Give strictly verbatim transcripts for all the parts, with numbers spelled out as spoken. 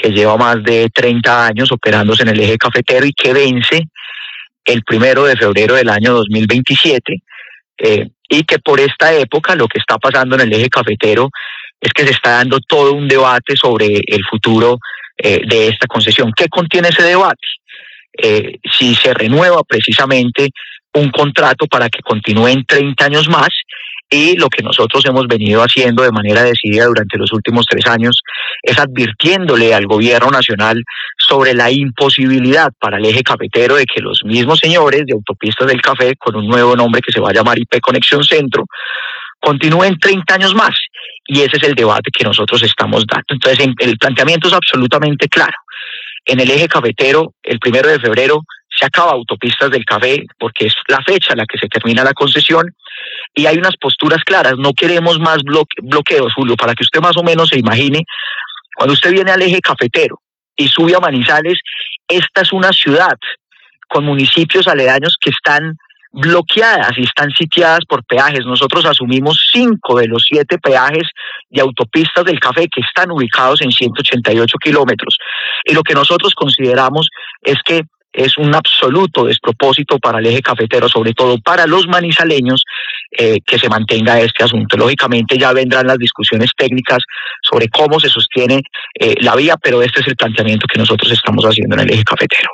que lleva más de treinta años operándose en el eje cafetero y que vence el primero de febrero del año dos mil veintisiete, eh, y que por esta época lo que está pasando en el eje cafetero es que se está dando todo un debate sobre el futuro eh, de esta concesión. ¿Qué contiene ese debate? Eh, si se renueva precisamente un contrato para que continúen treinta años más, y lo que nosotros hemos venido haciendo de manera decidida durante los últimos tres años es advirtiéndole al gobierno nacional sobre la imposibilidad para el eje cafetero de que los mismos señores de Autopistas del Café, con un nuevo nombre que se va a llamar I P Conexión Centro, continúen treinta años más. Y ese es el debate que nosotros estamos dando. Entonces, el planteamiento es absolutamente claro. En el eje cafetero, el primero de febrero, se acaba Autopistas del Café porque es la fecha en la que se termina la concesión, y hay unas posturas claras. No queremos más bloque, bloqueos, Julio, para que usted más o menos se imagine. Cuando usted viene al eje cafetero y sube a Manizales, esta es una ciudad con municipios aledaños que están bloqueadas y están sitiadas por peajes. Nosotros asumimos cinco de los siete peajes de Autopistas del Café que están ubicados en ciento ochenta y ocho kilómetros. Y lo que nosotros consideramos es que es un absoluto despropósito para el eje cafetero, sobre todo para los manizaleños, eh, que se mantenga este asunto. Lógicamente ya vendrán las discusiones técnicas sobre cómo se sostiene eh, la vía, pero este es el planteamiento que nosotros estamos haciendo en el eje cafetero.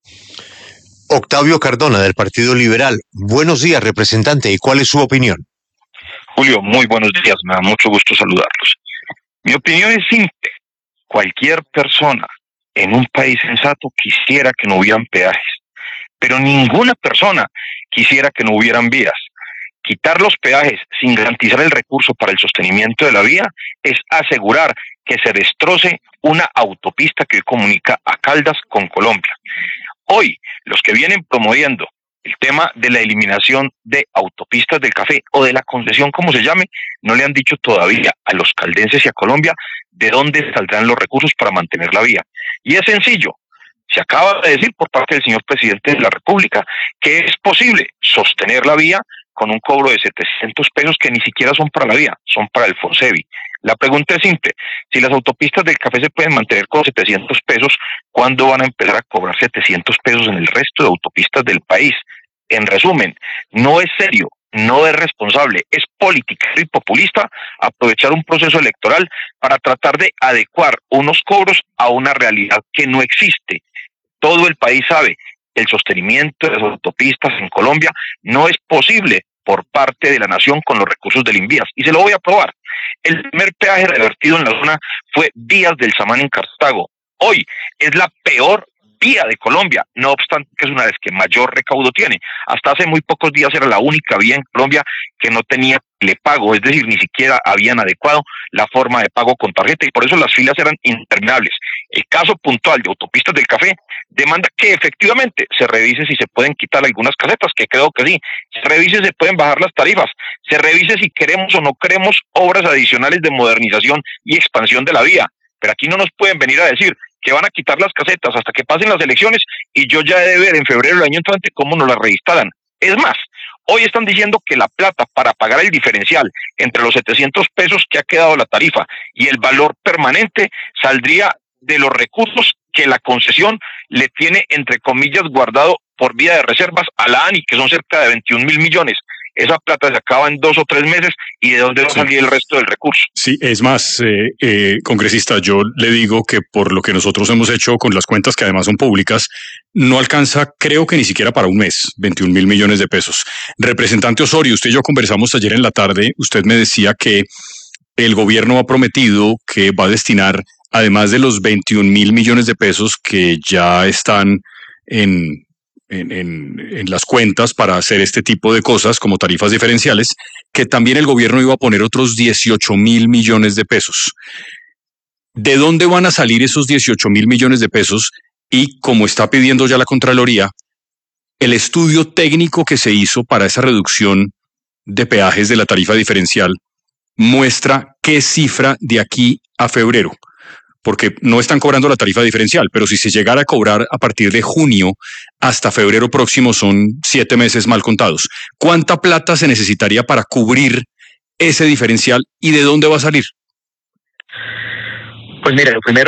Octavio Cardona, del Partido Liberal. Buenos días, representante, ¿y cuál es su opinión? Julio, muy buenos días, me da mucho gusto saludarlos. Mi opinión es simple. Cualquier persona en un país sensato quisiera que no hubieran peajes, pero ninguna persona quisiera que no hubieran vías. Quitar los peajes sin garantizar el recurso para el sostenimiento de la vía es asegurar que se destroce una autopista que comunica a Caldas con Colombia. Hoy, los que vienen promoviendo el tema de la eliminación de Autopistas del Café o de la concesión, como se llame, no le han dicho todavía a los caldenses y a Colombia de dónde saldrán los recursos para mantener la vía. Y es sencillo. Se acaba de decir por parte del señor presidente de la República que es posible sostener la vía con un cobro de setecientos pesos que ni siquiera son para la vía, son para el Fonsevi. La pregunta es simple: si las autopistas del café se pueden mantener con setecientos pesos, ¿cuándo van a empezar a cobrar setecientos pesos en el resto de autopistas del país? En resumen, no es serio, no es responsable, es política y populista aprovechar un proceso electoral para tratar de adecuar unos cobros a una realidad que no existe. Todo el país sabe que el sostenimiento de las autopistas en Colombia no es posible por parte de la nación con los recursos del Invías, y se lo voy a probar. El primer peaje revertido en la zona fue Vías del Samán en Cartago. Hoy es la peor vía de Colombia, no obstante que es una de las que mayor recaudo tiene. Hasta hace muy pocos días era la única vía en Colombia que no tenía telepago, es decir, ni siquiera habían adecuado la forma de pago con tarjeta, y por eso las filas eran interminables. El caso puntual de Autopistas del Café demanda que efectivamente se revise si se pueden quitar algunas casetas, que creo que sí, se revise si se pueden bajar las tarifas, se revise si queremos o no queremos obras adicionales de modernización y expansión de la vía, pero aquí no nos pueden venir a decir que van a quitar las casetas hasta que pasen las elecciones y yo ya he de ver en febrero del año entrante cómo nos las reinstalan. Es más, hoy están diciendo que la plata para pagar el diferencial entre los setecientos pesos que ha quedado la tarifa y el valor permanente saldría de los recursos que la concesión le tiene, entre comillas, guardado por vía de reservas a la ANI, que son cerca de veintiún mil millones. Esa plata se acaba en dos o tres meses, y ¿de dónde va a salir el resto del recurso? Sí, es más, eh, eh, congresista, yo le digo que por lo que nosotros hemos hecho con las cuentas, que además son públicas, no alcanza, creo que ni siquiera para un mes, veintiún mil millones de pesos. Representante Osorio, usted y yo conversamos ayer en la tarde, usted me decía que el gobierno ha prometido que va a destinar, además de los veintiún mil millones de pesos que ya están en... En, en, en las cuentas para hacer este tipo de cosas como tarifas diferenciales, que también el gobierno iba a poner otros dieciocho mil millones de pesos. ¿De dónde van a salir esos dieciocho mil millones de pesos? Y como está pidiendo ya la Contraloría, el estudio técnico que se hizo para esa reducción de peajes de la tarifa diferencial muestra qué cifra de aquí a febrero, porque no están cobrando la tarifa diferencial, pero si se llegara a cobrar a partir de junio hasta febrero próximo, son siete meses mal contados. ¿Cuánta plata se necesitaría para cubrir ese diferencial y de dónde va a salir? Pues mira, lo primero